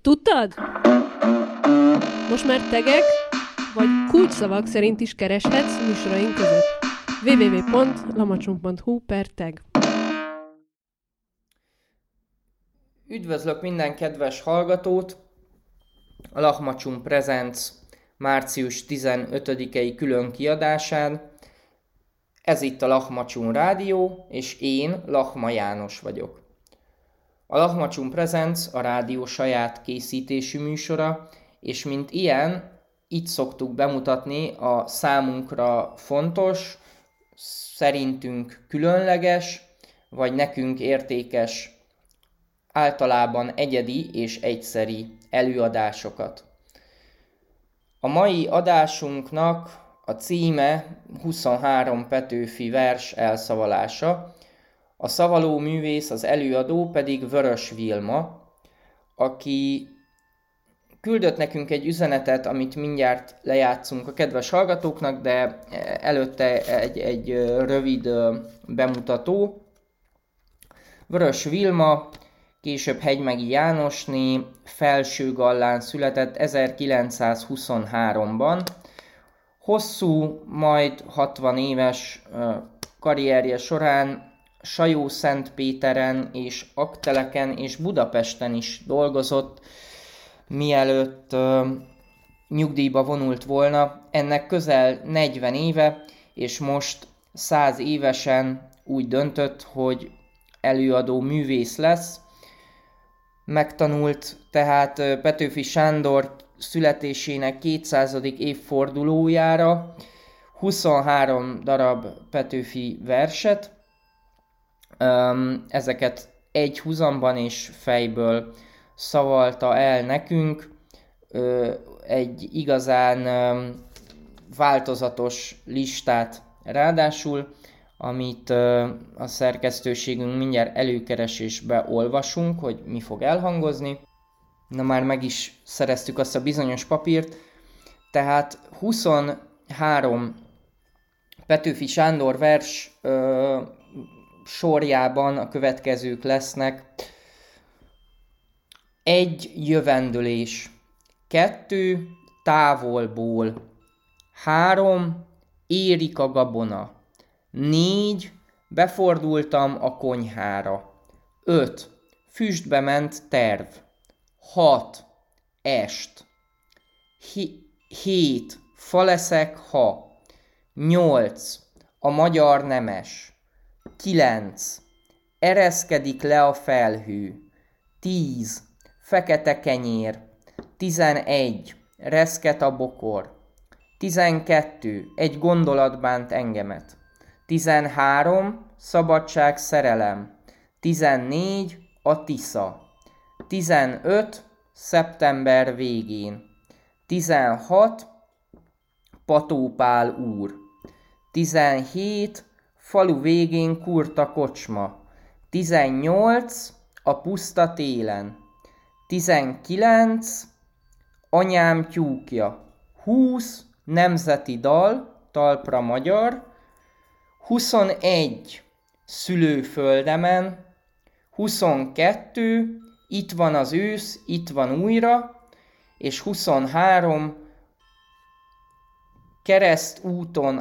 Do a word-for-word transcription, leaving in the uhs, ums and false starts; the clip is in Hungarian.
Tudtad? Most már tegek vagy kulcsszavak szerint is kereshetsz műsoraink között. double-u double-u double-u pont lamacsunk pont hu per tag. Üdvözlök minden kedves hallgatót! A Lachmacsunk Presents március tizenötödikei külön kiadásán. Ez itt a Lachmacsunk Rádió, és én Lachma János vagyok. A Lachmacsunk Presents a rádió saját készítésű műsora, és mint ilyen, itt szoktuk bemutatni a számunkra fontos, szerintünk különleges, vagy nekünk értékes, általában egyedi és egyszeri előadásokat. A mai adásunknak a címe huszonhárom Petőfi vers elszavalása, a szavaló művész, az előadó pedig Vörös Vilma, aki küldött nekünk egy üzenetet, amit mindjárt lejátszunk a kedves hallgatóknak, de előtte egy, egy rövid bemutató. Vörös Vilma, később Hegymegi Jánosné, Felsőgallán született ezerkilencszázhuszonháromban. Hosszú, majd hatvan éves karrierje során Sajó-Szentpéteren és Aggteleken és Budapesten is dolgozott, mielőtt uh, nyugdíjba vonult volna. Ennek közel negyven éve, és most száz évesen úgy döntött, hogy előadó művész lesz. Megtanult tehát Petőfi Sándor születésének kétszázadik évfordulójára huszonhárom darab Petőfi verset. Ezeket egy huzamban és fejből szavalta el nekünk. Egy igazán változatos listát ráadásul, amit a szerkesztőségünk mindjárt előkeresésbe olvasunk, hogy mi fog elhangozni. Na, már meg is szereztük azt a bizonyos papírt. Tehát huszonhárom Petőfi Sándor vers ö, sorjában a következők lesznek. Egy jövendőlés, kettő távolból, három érik a gabona, négy befordultam a konyhára, öt füstbe ment terv, hat est, Hi- hét fa leszek ha, nyolc a magyar nemes, kilenc ereszkedik le a felhő, tíz fekete kenyér, tizenegy reszket a bokor, tizenkettő egy gondolat bánt engemet, tizenhárom szabadság szerelem, tizennégy a Tisza, tizenöt szeptember végén, tizenhat Pató Pál úr, tizenhét falu végén kurta kocsma, tizennyolc a puszta télen, tizenkilenc anyám tyúkja, húsz nemzeti dal, talpra magyar, huszonegy szülőföldemen, huszonkettő itt van az ősz, itt van újra, és huszonhárom keresztúton